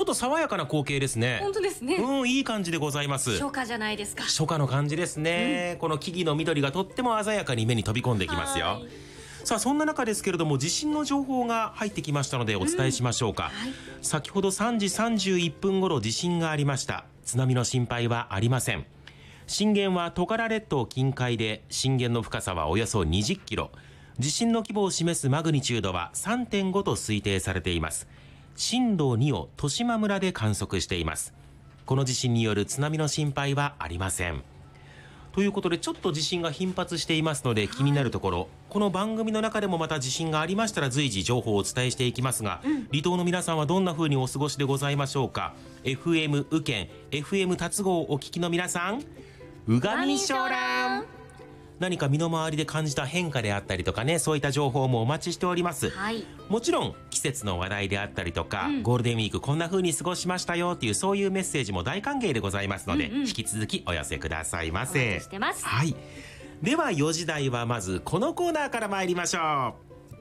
と爽やかな光景ですね。 本当ですね。 いい感じでございます。 初夏じゃないですか。 初夏の感じですね、この木々の緑がとっても鮮やかに目に飛び込んできますよ。さあそんな中ですけれども、地震の情報が入ってきましたのでお伝えしましょうか。先ほど3時31分頃地震がありました。津波の心配はありません。震源はトカラ列島近海で、震源の深さはおよそ20キロ、地震の規模を示すマグニチュードは 3.5 と推定されています。震度2を十島村で観測しています。この地震による津波の心配はありません。ということで、ちょっと地震が頻発していますので気になるところ、この番組の中でもまた地震がありましたら随時情報をお伝えしていきますが、離島の皆さんはどんな風にお過ごしでございましょうか。 FM 宇検 FM 達郷をお聞きの皆さん、うがみしょらん。何か身の回りで感じた変化であったりとかね、そういった情報もお待ちしております、もちろん季節の話題であったりとか、ゴールデンウィークこんな風に過ごしましたよっていう、そういうメッセージも大歓迎でございますので、引き続きお寄せくださいませ。 お待ちしてます。 はい、では4時台はまずこのコーナーから参りましょ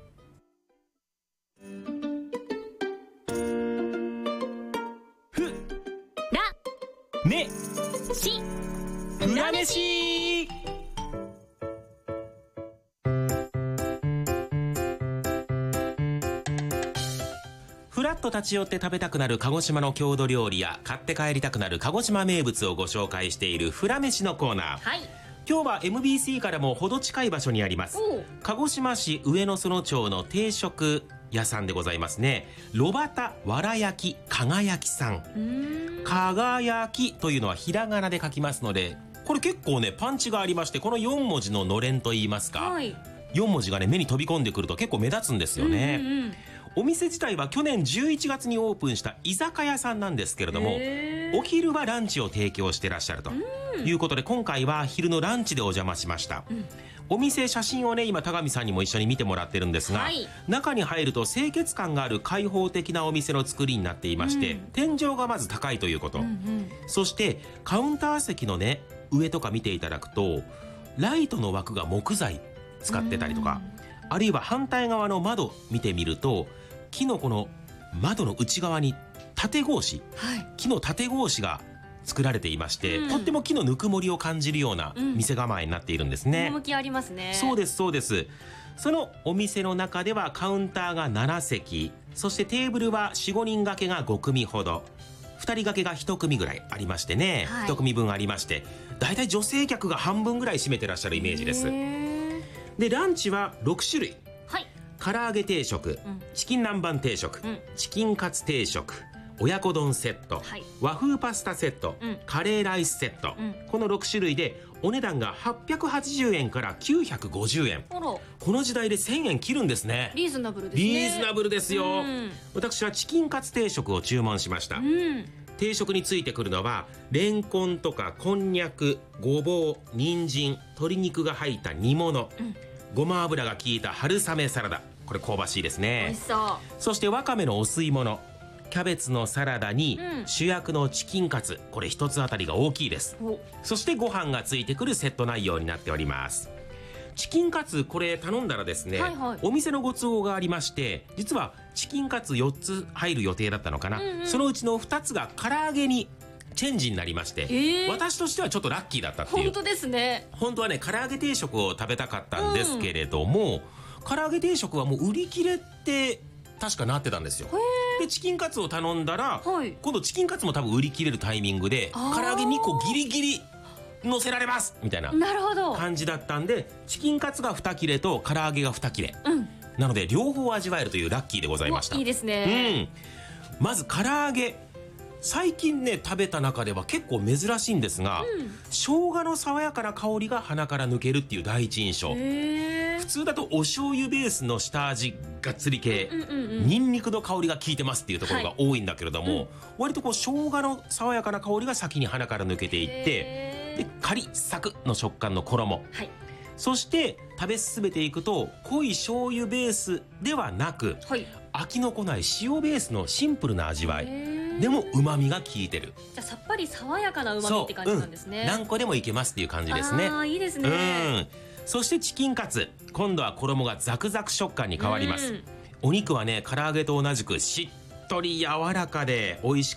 う。ふらねしふらめし。ふらっと立ち寄って食べたくなる鹿児島の郷土料理や買って帰りたくなる鹿児島名物をご紹介しているフラメシのコーナー、今日は MBC からも程近い場所にあります鹿児島市上野園町の定食屋さんでございますね。炉端わら焼き輝きさん。輝きというのはひらがなで書きますので、これ結構ねパンチがありまして、この4文字ののれんといいますか、4文字がね目に飛び込んでくると結構目立つんですよね。お店自体は去年11月にオープンした居酒屋さんなんですけれども、お昼はランチを提供してらっしゃるということで、今回は昼のランチでお邪魔しました。お店写真をね今田上さんにも一緒に見てもらってるんですが、中に入ると清潔感がある開放的なお店の作りになっていまして、天井がまず高いということ、そしてカウンター席のね上とか見ていただくと、ライトの枠が木材使ってたりとか、あるいは反対側の窓見てみると、木のこの窓の内側に縦格子、木の縦格子が作られていまして、とっても木のぬくもりを感じるような店構えになっているんですね。 趣ありますね。 そうですそうです。そのお店の中ではカウンターが7席、そしてテーブルは 4,5 人掛けが5組ほど、2人掛けが1組ぐらいありましてね、1組分ありまして、だいたい女性客が半分ぐらい占めてらっしゃるイメージです。でランチは6種類、唐揚げ定食、チキン南蛮定食、チキンカツ定食、親子丼セット、和風パスタセット、カレーライスセット、この6種類でお値段が880円から950円。この時代で1000円切るんですね。 リーズナブルですね。 リーズナブルですよ。私はチキンカツ定食を注文しました。定食についてくるのはレンコンとかこんにゃく、ごぼう、人参、鶏肉が入った煮物、ごま油が効いた春雨サラダ、これ香ばしいですね。 美味しそう。 そしてわかめのお吸い物、キャベツのサラダに主役のチキンカツ、これ一つあたりが大きいです。そしてご飯がついてくるセット内容になっております。チキンカツこれ頼んだらですね、お店のご都合がありまして、実はチキンカツ4つ入る予定だったのかな、そのうちの2つが唐揚げにチェンジになりまして、私としてはちょっとラッキーだったっていう。 本当ですね。 本当はね唐揚げ定食を食べたかったんですけれども、唐揚げ定食はもう売り切れって確かなってたんですよ。でチキンカツを頼んだら、今度チキンカツも多分売り切れるタイミングで、唐揚げ2個ギリギリ乗せられますみたいな感じだったんで、チキンカツが2切れと唐揚げが2切れ、なので両方味わえるというラッキーでございました。 いいですね。 まず唐揚げ、最近ね食べた中では結構珍しいんですが、生姜の爽やかな香りが鼻から抜けるっていう第一印象。普通だとお醤油ベースの下味がっつり系、ニンニクの香りが効いてますっていうところが多いんだけれども、割とこう生姜の爽やかな香りが先に鼻から抜けていって、でカリッサクの食感の衣、そして食べ進めていくと濃い醤油ベースではなく、飽きのこない塩ベースのシンプルな味わいでも旨味が効いてる。 じゃあさっぱり爽やかな旨味って感じなんですね。 何個でもいけますっていう感じですね。 いいですね。 そしてチキンカツ、今度は衣がザクザク食感に変わります。お肉はね唐揚げと同じくしっとり柔らかで美味し